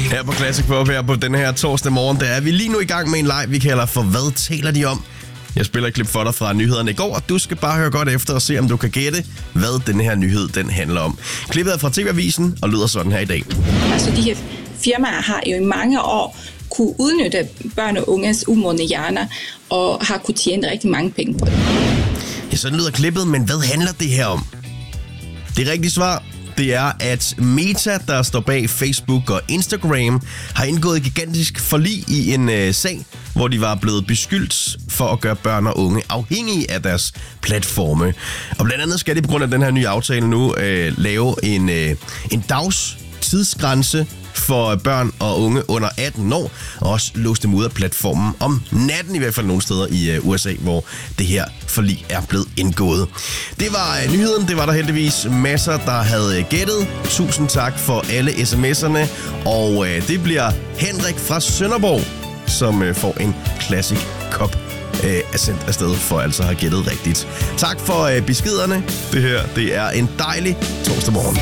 Her på Classic Pop her på den her torsdag morgen, der er vi lige nu i gang med en live, vi kalder for Hvad taler de om? Jeg spiller et klip for dig fra nyhederne i går, og du skal bare høre godt efter og se, om du kan gætte, hvad den her nyhed den handler om. Klippet er fra TV-avisen og lyder sådan her i dag. Altså de her firmaer har jo i mange år kunne udnytte børn og unges umodne hjerner og har kunne tjene rigtig mange penge på det. Ja, sådan lyder klippet, men hvad handler det her om? Det rigtige svar, det er, at Meta, der står bag Facebook og Instagram, har indgået et gigantisk forlig i en sag, hvor de var blevet beskyldt for at gøre børn og unge afhængige af deres platforme. Og blandt andet skal de på grund af den her nye aftale nu lave en dags tidsgrænse for børn og unge under 18 år, og også låse dem ud af platformen om natten, i hvert fald nogle steder i USA, hvor det her forlig er blevet indgået. Det var nyheden, det var der heldigvis masser, der havde gættet. Tusind tak for alle sms'erne, og det bliver Henrik fra Sønderborg, som får en Classic Cup er sendt afsted for altså at have gættet rigtigt. Tak for beskederne. Det her, det er en dejlig torsdag morgen.